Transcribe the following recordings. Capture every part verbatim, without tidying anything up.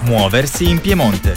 Muoversi in Piemonte.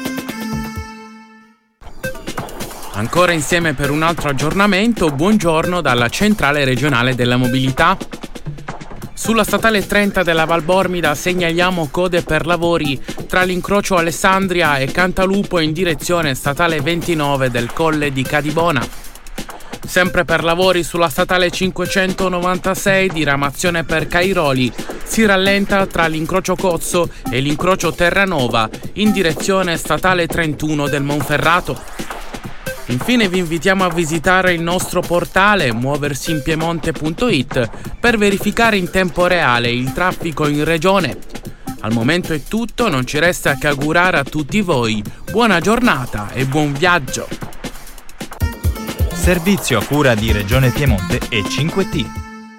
Ancora insieme per un altro aggiornamento. Buongiorno dalla Centrale Regionale della Mobilità. Sulla statale trenta della Valbormida segnaliamo code per lavori tra l'incrocio Alessandria e Cantalupo in direzione statale ventinove del Colle di Cadibona. Sempre per lavori sulla statale cinquecentonovantasei, diramazione per Cairoli, si rallenta tra l'incrocio Cozzo e l'incrocio Terranova in direzione statale trentuno del Monferrato. Infine vi invitiamo a visitare il nostro portale muoversinpiemonte punto it per verificare in tempo reale il traffico in regione. Al momento è tutto, non ci resta che augurare a tutti voi buona giornata e buon viaggio. Servizio a cura di Regione Piemonte e cinque T.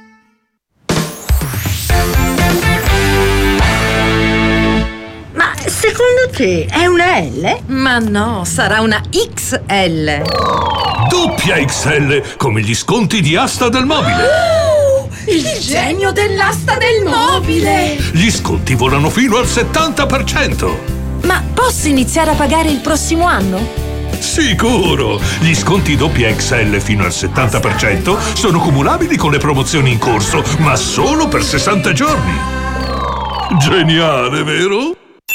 Ma secondo te è una L? Ma no, sarà una X L. Doppia X L, come gli sconti di Asta del Mobile. Oh, il genio dell'asta del mobile! Gli sconti volano fino al settanta per cento. Ma posso iniziare a pagare il prossimo anno? Sicuro! Gli sconti doppia X L fino al settanta per cento sono cumulabili con le promozioni in corso, ma solo per sessanta giorni. Geniale, vero?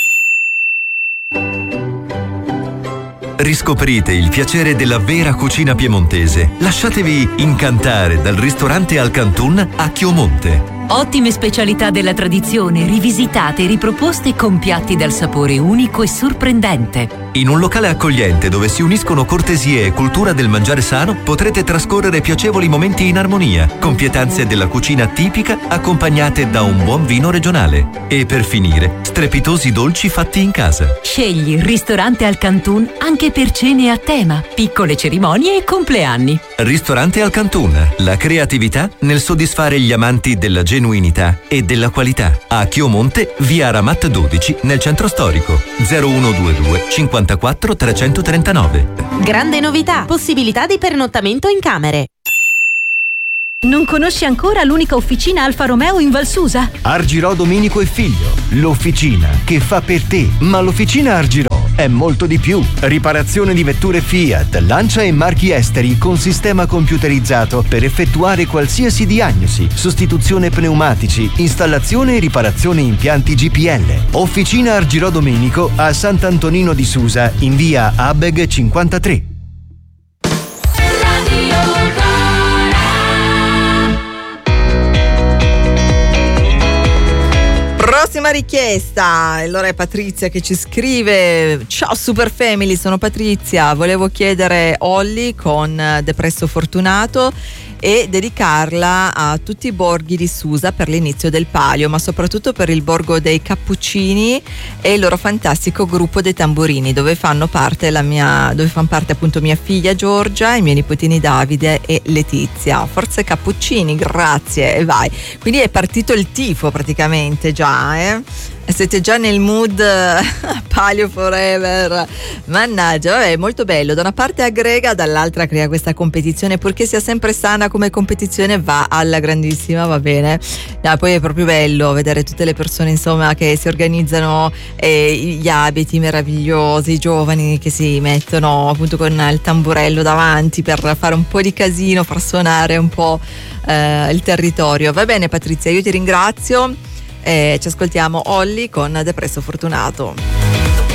Riscoprite il piacere della vera cucina piemontese. Lasciatevi incantare dal ristorante Al Cantun a Chiomonte. Ottime specialità della tradizione, rivisitate e riproposte con piatti dal sapore unico e sorprendente. In un locale accogliente dove si uniscono cortesie e cultura del mangiare sano, potrete trascorrere piacevoli momenti in armonia, con pietanze della cucina tipica accompagnate da un buon vino regionale. E per finire, strepitosi dolci fatti in casa. Scegli il ristorante Al Cantun anche per cene a tema, piccole cerimonie e compleanni. Ristorante Al Cantun, la creatività nel soddisfare gli amanti della genuinità e della qualità. A Chiomonte, via Ramat dodici, nel centro storico. zero uno due due cinquantaquattro trecentotrentanove. Grande novità, possibilità di pernottamento in camere. Non conosci ancora l'unica officina Alfa Romeo in Valsusa? Argirò Domenico e Figlio, l'officina che fa per te. Ma l'officina Argirò è molto di più. Riparazione di vetture Fiat, Lancia e marchi esteri con sistema computerizzato per effettuare qualsiasi diagnosi, sostituzione pneumatici, installazione e riparazione impianti G P L. Officina Argirò Domenico a Sant'Antonino di Susa in via Abeg cinquantatré. Prossima richiesta, allora è Patrizia che ci scrive: ciao Super Family, sono Patrizia, volevo chiedere Olli con Depresso Fortunato e dedicarla a tutti i borghi di Susa per l'inizio del Palio, ma soprattutto per il borgo dei Cappuccini e il loro fantastico gruppo dei tamburini, dove fanno parte la mia, dove fanno parte appunto mia figlia Giorgia, i miei nipotini Davide e Letizia. Forza Cappuccini, grazie, e vai. Quindi è partito il tifo praticamente già, eh? E siete già nel mood Palio Forever. Mannaggia, vabbè, molto bello. Da una parte aggrega, dall'altra crea questa competizione, purché sia sempre sana come competizione, va alla grandissima, va bene. No, poi è proprio bello vedere tutte le persone insomma che si organizzano, eh, gli abiti meravigliosi, i giovani che si mettono appunto con il tamburello davanti per fare un po' di casino, far suonare un po' eh, il territorio. Va bene Patrizia, io ti ringrazio. Eh, ci ascoltiamo Olli con Depresso Fortunato.